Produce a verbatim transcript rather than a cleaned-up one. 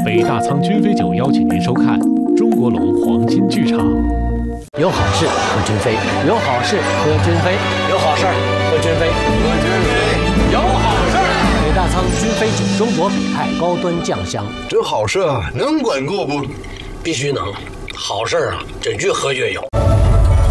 北大仓君飞酒邀请您收看中国龙黄金剧场。 有好事喝君飞，有好事喝君飞，有好事喝君飞， 喝君飞，有好事。 北大仓君飞酒，中国北派高端酱香。 这好事能管够不？ 必须能，好事啊，这越喝越有。